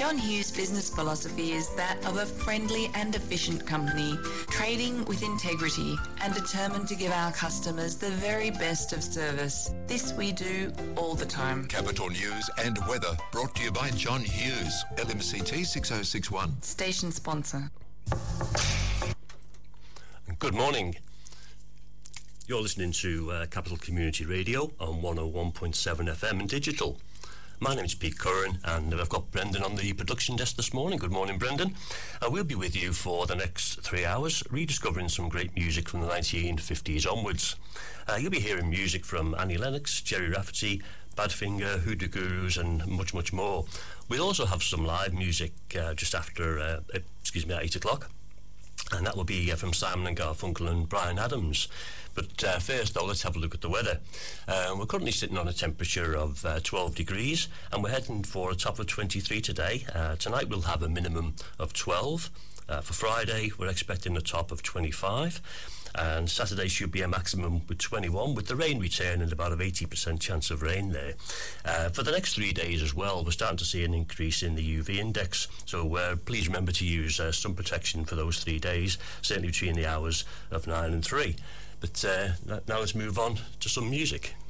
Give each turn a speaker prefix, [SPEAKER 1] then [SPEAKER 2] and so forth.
[SPEAKER 1] John Hughes' business philosophy is that of a friendly and efficient company, trading with integrity and determined to give our customers the very best of service. This we do all the time.
[SPEAKER 2] Capital News and weather brought to you by John Hughes, LMCT 6061.
[SPEAKER 1] Station sponsor.
[SPEAKER 3] Good morning. You're listening to Capital Community Radio on 101.7 FM and digital. My name's Pete Curran, and I've got Brendan on the production desk this morning. Good morning, Brendan. We'll be with you for the next 3 hours, rediscovering some great music from the 1950s onwards. You'll be hearing music from Annie Lennox, Gerry Rafferty, Badfinger, Hoodoo Gurus, and much, much more. We'll also have some live music just after, at 8 o'clock. And that will be from Simon and Garfunkel and Bryan Adams. But first, though, let's have a look at the weather. We're currently sitting on a temperature of 12 degrees, and we're heading for a top of 23 today. Tonight we'll have a minimum of 12. For Friday, we're expecting a top of 25. And Saturday should be a maximum with 21, with the rain returning, about an 80% chance of rain there. For the next 3 days as well, we're starting to see an increase in the UV index, so please remember to use sun protection for those 3 days, certainly between the hours of 9 and 3. But now let's move on to some music.